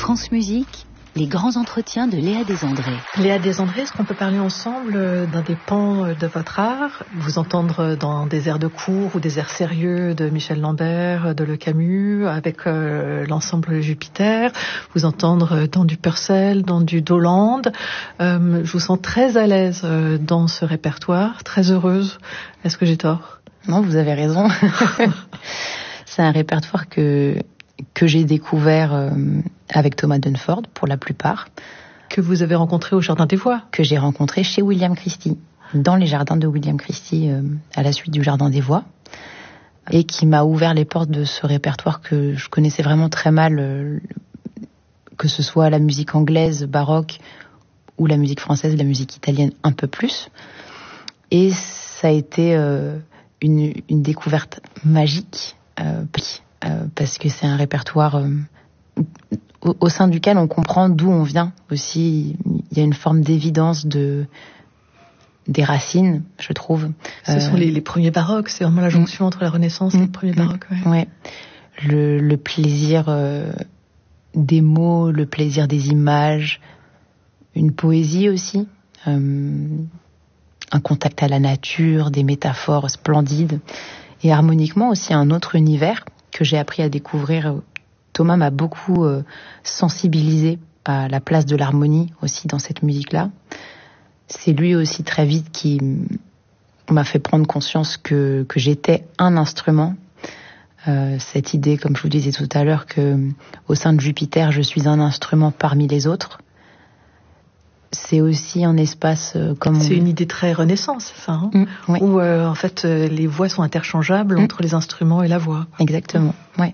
France Musique, les grands entretiens de Léa Desandré. Léa Desandré, est-ce qu'on peut parler ensemble d'un des pans de votre art? Vous entendre dans des airs de cour ou des airs sérieux de Michel Lambert, de Le Camus, avec l'ensemble Jupiter, vous entendre dans du Purcell, dans du Doland. Je vous sens très à l'aise dans ce répertoire, très heureuse. Est-ce que j'ai tort? Non, vous avez raison. C'est un répertoire que j'ai découvert avec Thomas Dunford, pour la plupart. Que vous avez rencontré au Jardin des Voix. Que j'ai rencontré chez William Christie, dans les jardins de William Christie, à la suite du Jardin des Voix, et qui m'a ouvert les portes de ce répertoire que je connaissais vraiment très mal, que ce soit la musique anglaise, baroque, ou la musique française, la musique italienne un peu plus. Et ça a été une découverte magique, parce que c'est un répertoire au sein duquel on comprend d'où on vient aussi. Il y a une forme d'évidence des racines, je trouve. Ce sont les premiers baroques, c'est vraiment la jonction entre la Renaissance et les premiers baroques. Ouais. Le plaisir des mots, le plaisir des images, une poésie aussi, un contact à la nature, des métaphores splendides, et harmoniquement aussi un autre univers que j'ai appris à découvrir. Thomas m'a beaucoup sensibilisé à la place de l'harmonie aussi dans cette musique-là. C'est lui aussi très vite qui m'a fait prendre conscience que j'étais un instrument. Cette idée, comme je vous disais tout à l'heure, que au sein de Jupiter, je suis un instrument parmi les autres. C'est aussi un espace comme... C'est une idée très Renaissance, ça, hein, oui. Où en fait les voix sont interchangeables entre les instruments et la voix. Exactement, ouais.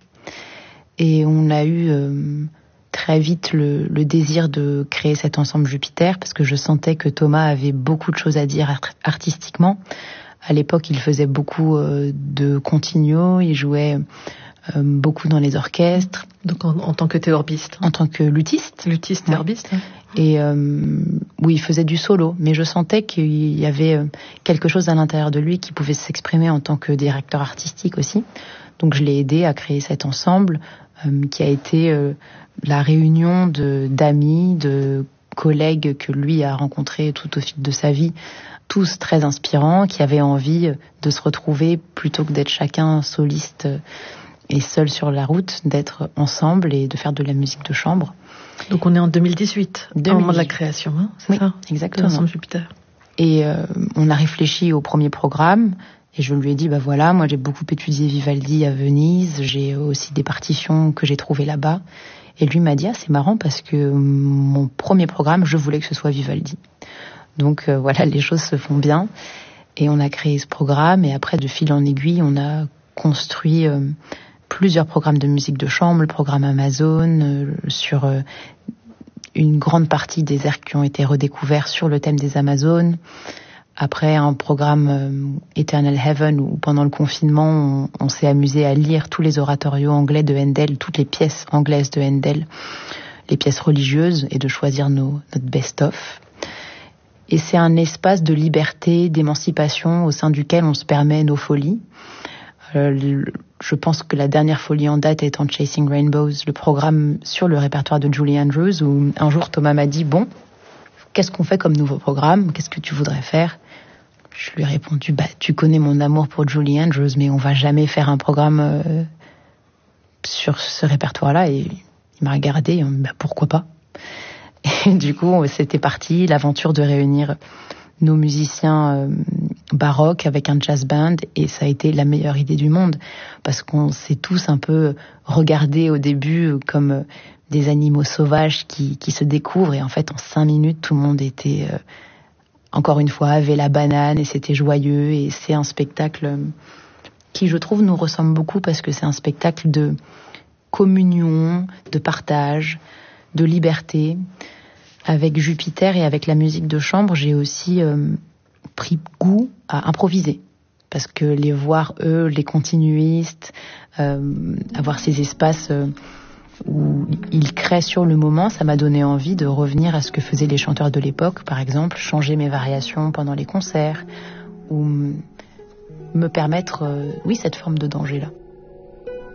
Et on a eu très vite le désir de créer cet ensemble Jupiter, parce que je sentais que Thomas avait beaucoup de choses à dire artistiquement. À l'époque, il faisait beaucoup de continuo, il jouait beaucoup dans les orchestres. Donc en tant que théorbiste. En tant que luthiste. Luthiste, théorbiste. Ouais. Et oui, il faisait du solo, mais je sentais qu'il y avait quelque chose à l'intérieur de lui qui pouvait s'exprimer en tant que directeur artistique aussi. Donc je l'ai aidé à créer cet ensemble qui a été la réunion d'amis, de collègues que lui a rencontrés tout au fil de sa vie, tous très inspirants, qui avaient envie de se retrouver plutôt que d'être chacun soliste et seul sur la route, d'être ensemble et de faire de la musique de chambre. Donc on est en 2018, au moment de la création, hein, c'est ça? Exactement. De l'ensemble Jupiter. Et on a réfléchi au premier programme. Et je lui ai dit, voilà, moi j'ai beaucoup étudié Vivaldi à Venise, j'ai aussi des partitions que j'ai trouvées là-bas. Et lui m'a dit, c'est marrant parce que mon premier programme, je voulais que ce soit Vivaldi. Donc voilà, les choses se font bien. Et on a créé ce programme, et après, de fil en aiguille, on a construit plusieurs programmes de musique de chambre, le programme Amazon, sur une grande partie des airs qui ont été redécouverts sur le thème des Amazones. Après, un programme Eternal Heaven, où pendant le confinement, on s'est amusé à lire tous les oratorios anglais de Handel, toutes les pièces anglaises de Handel, les pièces religieuses, et de choisir notre best-of. Et c'est un espace de liberté, d'émancipation, au sein duquel on se permet nos folies. Je pense que la dernière folie en date étant Chasing Rainbows, le programme sur le répertoire de Julie Andrews, où un jour Thomas m'a dit, qu'est-ce qu'on fait comme nouveau programme? Qu'est-ce que tu voudrais faire? Je lui ai répondu, tu connais mon amour pour Julie Andrews, mais on va jamais faire un programme sur ce répertoire-là. Et il m'a regardé, pourquoi pas? Et du coup, c'était parti, l'aventure de réunir nos musiciens baroques avec un jazz band, et ça a été la meilleure idée du monde, parce qu'on s'est tous un peu regardés au début comme des animaux sauvages qui se découvrent, et en fait en 5 minutes tout le monde était encore une fois avait la banane, et c'était joyeux. Et c'est un spectacle qui, je trouve, nous ressemble beaucoup, parce que c'est un spectacle de communion, de partage, de liberté. Avec Jupiter et avec la musique de chambre, j'ai aussi pris goût à improviser, parce que les voir, eux, les continuistes, avoir ces espaces où ils créent sur le moment, ça m'a donné envie de revenir à ce que faisaient les chanteurs de l'époque, par exemple, changer mes variations pendant les concerts, ou me permettre, cette forme de danger-là.